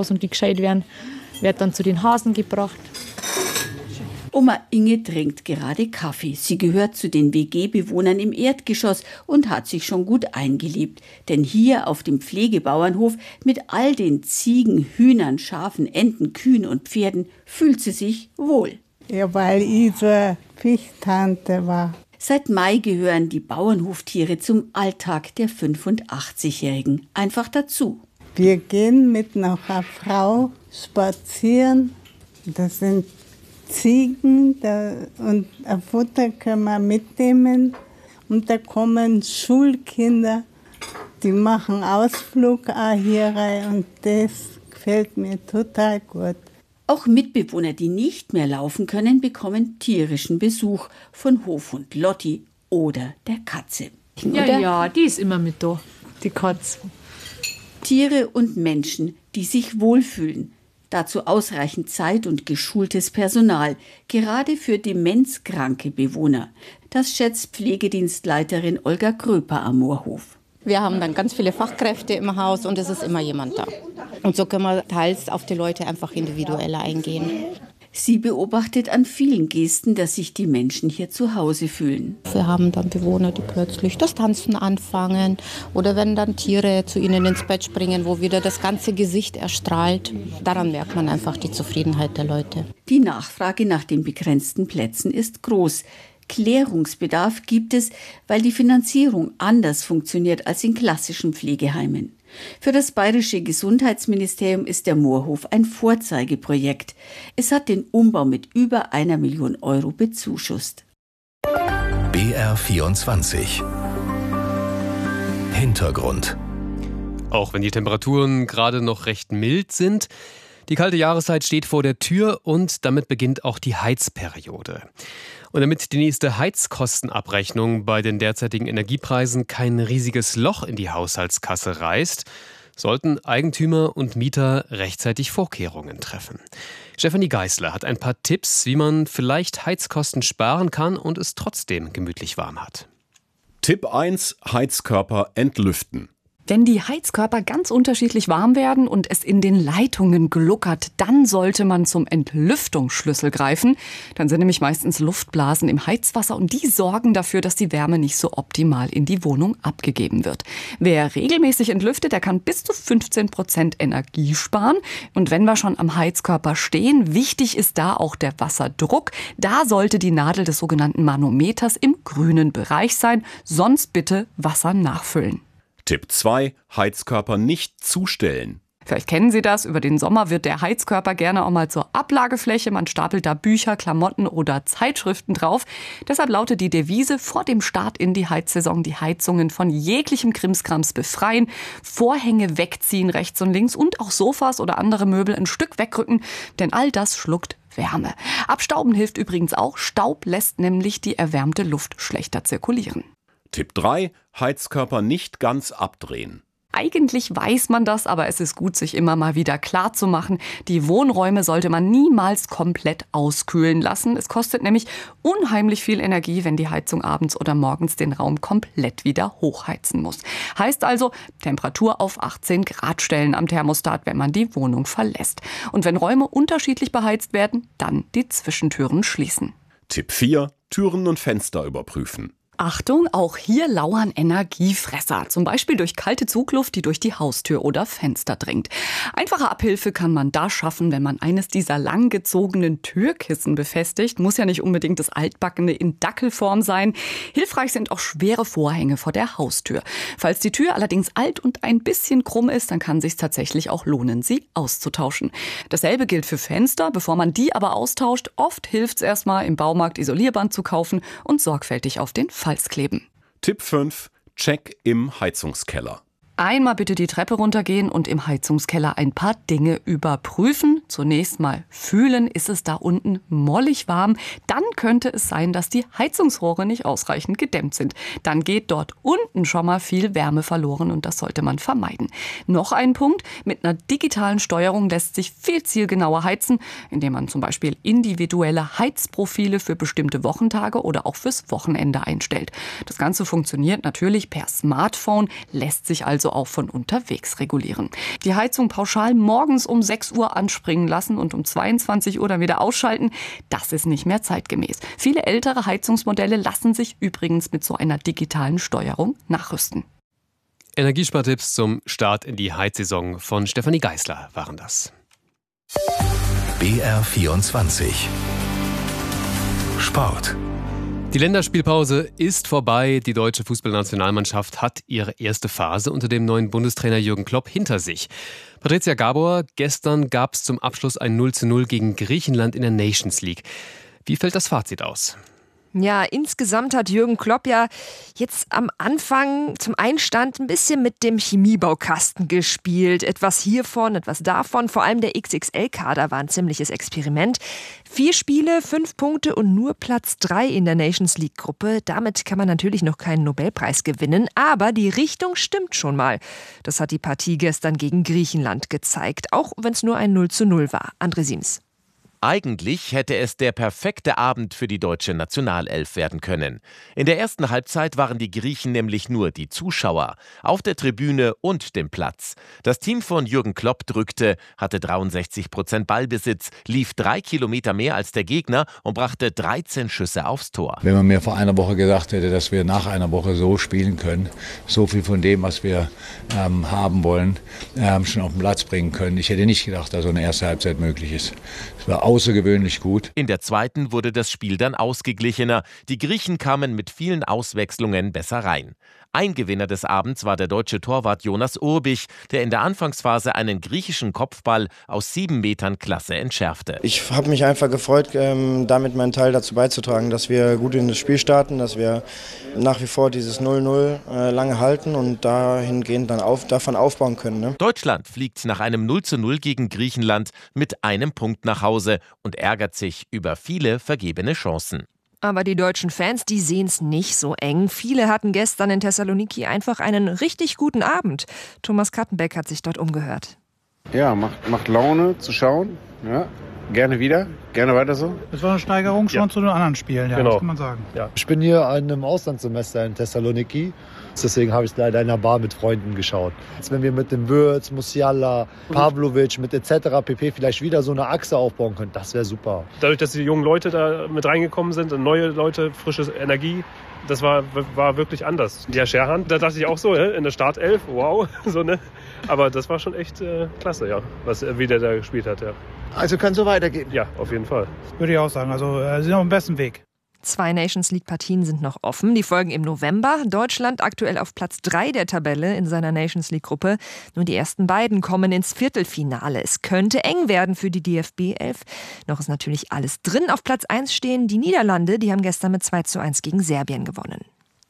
was und die gescheit werden, wird dann zu den Hasen gebracht. Oma Inge trinkt gerade Kaffee. Sie gehört zu den WG-Bewohnern im Erdgeschoss und hat sich schon gut eingelebt. Denn hier auf dem Pflegebauernhof mit all den Ziegen, Hühnern, Schafen, Enten, Kühen und Pferden fühlt sie sich wohl. Ja, weil ich so Pflichttante war. Seit Mai gehören die Bauernhoftiere zum Alltag der 85-Jährigen einfach dazu. Wir gehen mit einer Frau spazieren. Das sind Ziegen und ein Futter können wir mitnehmen. Und da kommen Schulkinder, die machen Ausflug auch hier rein und das gefällt mir total gut. Auch Mitbewohner, die nicht mehr laufen können, bekommen tierischen Besuch von Hofhund Lotti oder der Katze. Ja, die ist immer mit da, die Katze. Tiere und Menschen, die sich wohlfühlen. Dazu ausreichend Zeit und geschultes Personal, gerade für demenzkranke Bewohner. Das schätzt Pflegedienstleiterin Olga Kröper am Moorhof. Wir haben dann ganz viele Fachkräfte im Haus und es ist immer jemand da. Und so können wir teils auf die Leute einfach individueller eingehen. Sie beobachtet an vielen Gesten, dass sich die Menschen hier zu Hause fühlen. Wir haben dann Bewohner, die plötzlich das Tanzen anfangen oder wenn dann Tiere zu ihnen ins Bett springen, wo wieder das ganze Gesicht erstrahlt. Daran merkt man einfach die Zufriedenheit der Leute. Die Nachfrage nach den begrenzten Plätzen ist groß. Klärungsbedarf gibt es, weil die Finanzierung anders funktioniert als in klassischen Pflegeheimen. Für das Bayerische Gesundheitsministerium ist der Moorhof ein Vorzeigeprojekt. Es hat den Umbau mit über 1 Million Euro bezuschusst. BR24 Hintergrund. Auch wenn die Temperaturen gerade noch recht mild sind, die kalte Jahreszeit steht vor der Tür und damit beginnt auch die Heizperiode. Und damit die nächste Heizkostenabrechnung bei den derzeitigen Energiepreisen kein riesiges Loch in die Haushaltskasse reißt, sollten Eigentümer und Mieter rechtzeitig Vorkehrungen treffen. Stefanie Geißler hat ein paar Tipps, wie man vielleicht Heizkosten sparen kann und es trotzdem gemütlich warm hat. Tipp 1: Heizkörper entlüften. Wenn die Heizkörper ganz unterschiedlich warm werden und es in den Leitungen gluckert, dann sollte man zum Entlüftungsschlüssel greifen. Dann sind nämlich meistens Luftblasen im Heizwasser und die sorgen dafür, dass die Wärme nicht so optimal in die Wohnung abgegeben wird. Wer regelmäßig entlüftet, der kann bis zu 15% Energie sparen. Und wenn wir schon am Heizkörper stehen, wichtig ist da auch der Wasserdruck. Da sollte die Nadel des sogenannten Manometers im grünen Bereich sein, sonst bitte Wasser nachfüllen. Tipp 2: Heizkörper nicht zustellen. Vielleicht kennen Sie das, über den Sommer wird der Heizkörper gerne auch mal zur Ablagefläche. Man stapelt da Bücher, Klamotten oder Zeitschriften drauf. Deshalb lautet die Devise vor dem Start in die Heizsaison: die Heizungen von jeglichem Krimskrams befreien, Vorhänge wegziehen rechts und links und auch Sofas oder andere Möbel ein Stück wegrücken, denn all das schluckt Wärme. Abstauben hilft übrigens auch. Staub lässt nämlich die erwärmte Luft schlechter zirkulieren. Tipp 3: Heizkörper nicht ganz abdrehen. Eigentlich weiß man das, aber es ist gut, sich immer mal wieder klar zu machen. Die Wohnräume sollte man niemals komplett auskühlen lassen. Es kostet nämlich unheimlich viel Energie, wenn die Heizung abends oder morgens den Raum komplett wieder hochheizen muss. Heißt also, Temperatur auf 18 Grad stellen am Thermostat, wenn man die Wohnung verlässt. Und wenn Räume unterschiedlich beheizt werden, dann die Zwischentüren schließen. Tipp 4: Türen und Fenster überprüfen. Achtung, auch hier lauern Energiefresser, zum Beispiel durch kalte Zugluft, die durch die Haustür oder Fenster dringt. Einfache Abhilfe kann man da schaffen, wenn man eines dieser langgezogenen Türkissen befestigt. Muss ja nicht unbedingt das altbackene in Dackelform sein. Hilfreich sind auch schwere Vorhänge vor der Haustür. Falls die Tür allerdings alt und ein bisschen krumm ist, dann kann es sich tatsächlich auch lohnen, sie auszutauschen. Dasselbe gilt für Fenster. Bevor man die aber austauscht, oft hilft es erstmal im Baumarkt Isolierband zu kaufen und sorgfältig auf den Falz kleben. Tipp 5: Check im Heizungskeller. Einmal bitte die Treppe runtergehen und im Heizungskeller ein paar Dinge überprüfen. zunächst mal fühlen, ist es da unten mollig warm. Dann könnte es sein, dass die Heizungsrohre nicht ausreichend gedämmt sind. Dann geht dort unten schon mal viel Wärme verloren und das sollte man vermeiden. Noch ein Punkt: Mit einer digitalen Steuerung lässt sich viel zielgenauer heizen, indem man zum Beispiel individuelle Heizprofile für bestimmte Wochentage oder auch fürs Wochenende einstellt. Das Ganze funktioniert natürlich per Smartphone, lässt sich also auch von unterwegs regulieren. Die Heizung pauschal morgens um 6 Uhr anspringen lassen und um 22 Uhr dann wieder ausschalten, das ist nicht mehr zeitgemäß. Viele ältere Heizungsmodelle lassen sich übrigens mit so einer digitalen Steuerung nachrüsten. Energiespartipps zum Start in die Heizsaison von Stefanie Geisler waren das. BR24 Sport. Die Länderspielpause ist vorbei. Die deutsche Fußballnationalmannschaft hat ihre erste Phase unter dem neuen Bundestrainer Jürgen Klopp hinter sich. Patricia Gabor, gestern gab es zum Abschluss ein 0:0 gegen Griechenland in der Nations League. Wie fällt das Fazit aus? Ja, insgesamt hat Jürgen Klopp ja jetzt am Anfang zum Einstand ein bisschen mit dem Chemiebaukasten gespielt. Etwas hiervon, etwas davon. Vor allem der XXL-Kader war ein ziemliches Experiment. 4 Spiele, 5 Punkte und nur Platz 3 in der Nations League-Gruppe. Damit kann man natürlich noch keinen Nobelpreis gewinnen, aber die Richtung stimmt schon mal. Das hat die Partie gestern gegen Griechenland gezeigt, auch wenn es nur ein 0:0 war. André Siems. Eigentlich hätte es der perfekte Abend für die deutsche Nationalelf werden können. In der ersten Halbzeit waren die Griechen nämlich nur die Zuschauer, auf der Tribüne und dem Platz. Das Team von Jürgen Klopp drückte, hatte 63% Ballbesitz, lief 3 Kilometer mehr als der Gegner und brachte 13 Schüsse aufs Tor. Wenn man mir vor einer Woche gesagt hätte, dass wir nach einer Woche so spielen können, so viel von dem, was wir haben wollen, schon auf den Platz bringen können. Ich hätte nicht gedacht, dass so eine erste Halbzeit möglich ist. Es war außergewöhnlich gut. In der zweiten wurde das Spiel dann ausgeglichener. Die Griechen kamen mit vielen Auswechslungen besser rein. Ein Gewinner des Abends war der deutsche Torwart Jonas Urbich, der in der Anfangsphase einen griechischen Kopfball aus 7 Metern Klasse entschärfte. Ich habe mich einfach gefreut, damit meinen Teil dazu beizutragen, dass wir gut in das Spiel starten, dass wir nach wie vor dieses 0:0 lange halten und dahingehend dann davon aufbauen können. Ne? Deutschland fliegt nach einem 0:0 gegen Griechenland mit einem Punkt nach Hause und ärgert sich über viele vergebene Chancen. Aber die deutschen Fans, die sehen es nicht so eng. Viele hatten gestern in Thessaloniki einfach einen richtig guten Abend. Thomas Kattenbeck hat sich dort umgehört. Ja, macht Laune zu schauen. Ja, gerne wieder, gerne weiter so. Das war eine Steigerung schon zu den anderen Spielen, ja, genau. Das kann man sagen. Ja. Ich bin hier an einem Auslandssemester in Thessaloniki. Deswegen habe ich leider in einer Bar mit Freunden geschaut. Jetzt, wenn wir mit dem Würz, Musiala, Pavlovic, mit etc. pp. Vielleicht wieder so eine Achse aufbauen können, das wäre super. Dadurch, dass die jungen Leute da mit reingekommen sind, neue Leute, frische Energie, das war wirklich anders. Ja, Scherhan, da dachte ich auch so, in der Startelf, wow, so, ne? Aber das war schon echt klasse, ja, wie der da gespielt hat, ja. Also kann so weitergehen? Ja, auf jeden Fall. Würde ich auch sagen, also sie sind auf dem besten Weg. 2 Nations-League-Partien sind noch offen. Die folgen im November. Deutschland aktuell auf Platz 3 der Tabelle in seiner Nations-League-Gruppe. Nur die ersten beiden kommen ins Viertelfinale. Es könnte eng werden für die DFB-11. Noch ist natürlich alles drin. Auf Platz 1 stehen die Niederlande. Die haben gestern mit 2:1 gegen Serbien gewonnen.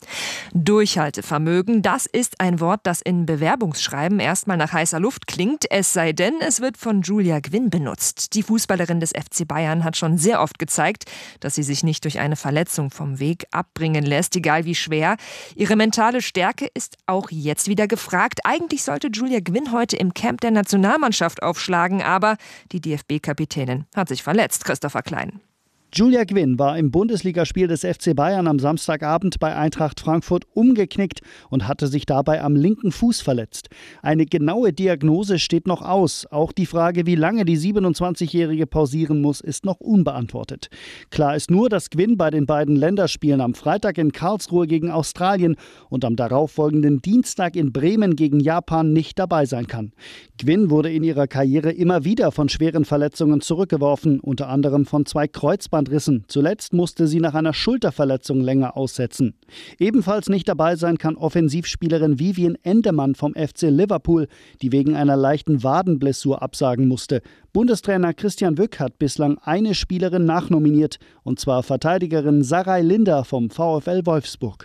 Durchhaltevermögen, das ist ein Wort, das in Bewerbungsschreiben erstmal nach heißer Luft klingt, es sei denn, es wird von Julia Gwynn benutzt. Die Fußballerin des FC Bayern hat schon sehr oft gezeigt, dass sie sich nicht durch eine Verletzung vom Weg abbringen lässt, egal wie schwer. Ihre mentale Stärke ist auch jetzt wieder gefragt. Eigentlich sollte Julia Gwynn heute im Camp der Nationalmannschaft aufschlagen, aber die DFB-Kapitänin hat sich verletzt. Christopher Klein. Julia Gwynn war im Bundesligaspiel des FC Bayern am Samstagabend bei Eintracht Frankfurt umgeknickt und hatte sich dabei am linken Fuß verletzt. Eine genaue Diagnose steht noch aus. Auch die Frage, wie lange die 27-Jährige pausieren muss, ist noch unbeantwortet. Klar ist nur, dass Gwynn bei den beiden Länderspielen am Freitag in Karlsruhe gegen Australien und am darauffolgenden Dienstag in Bremen gegen Japan nicht dabei sein kann. Gwynn wurde in ihrer Karriere immer wieder von schweren Verletzungen zurückgeworfen, unter anderem von 2 Kreuzbandrissen. Zuletzt musste sie nach einer Schulterverletzung länger aussetzen. Ebenfalls nicht dabei sein kann Offensivspielerin Vivian Endemann vom FC Liverpool, die wegen einer leichten Wadenblessur absagen musste. Bundestrainer Christian Wück hat bislang eine Spielerin nachnominiert, und zwar Verteidigerin Sarai Linder vom VfL Wolfsburg.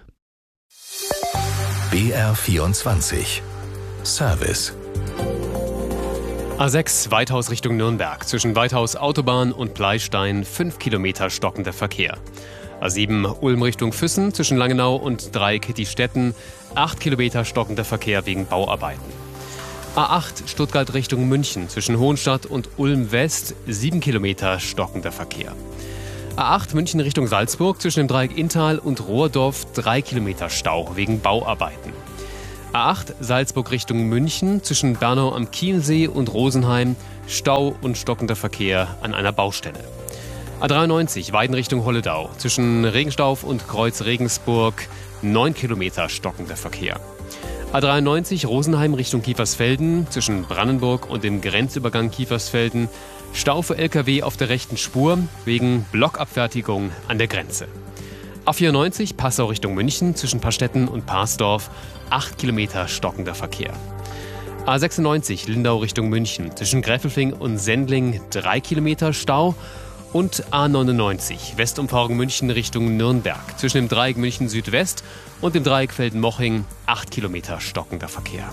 BR24 Service. A6 Weithaus Richtung Nürnberg. Zwischen Weithaus Autobahn und Bleistein 5 Kilometer stockender Verkehr. A7 Ulm Richtung Füssen zwischen Langenau und Dreieck-Hittistetten 8 Kilometer stockender Verkehr wegen Bauarbeiten. A8 Stuttgart Richtung München zwischen Hohenstadt und Ulm West 7 Kilometer stockender Verkehr. A8 München Richtung Salzburg zwischen dem Dreieck Inntal und Rohrdorf 3 Kilometer Stau wegen Bauarbeiten. A8 Salzburg Richtung München zwischen Bernau am Chiemsee und Rosenheim Stau und stockender Verkehr an einer Baustelle. A93 Weiden Richtung Holledau zwischen Regenstauf und Kreuz Regensburg 9 Kilometer stockender Verkehr. A93 Rosenheim Richtung Kiefersfelden zwischen Brandenburg und dem Grenzübergang Kiefersfelden Stau für Lkw auf der rechten Spur wegen Blockabfertigung an der Grenze. A94 Passau Richtung München zwischen Pastetten und Parsdorf 8 Kilometer stockender Verkehr. A96 Lindau Richtung München zwischen Gräfelfing und Sendling 3 Kilometer Stau. Und A99 Westumfahrung München Richtung Nürnberg zwischen dem Dreieck München Südwest und dem Dreieck Felden-Moching 8 Kilometer stockender Verkehr.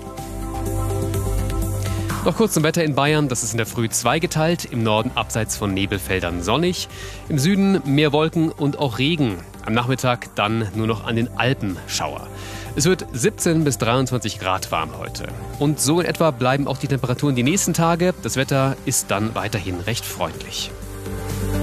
Noch kurz zum Wetter in Bayern. Das ist in der Früh zweigeteilt. Im Norden abseits von Nebelfeldern sonnig. Im Süden mehr Wolken und auch Regen. Am Nachmittag dann nur noch an den Alpen Schauer. Es wird 17 bis 23 Grad warm heute. Und so in etwa bleiben auch die Temperaturen die nächsten Tage. Das Wetter ist dann weiterhin recht freundlich.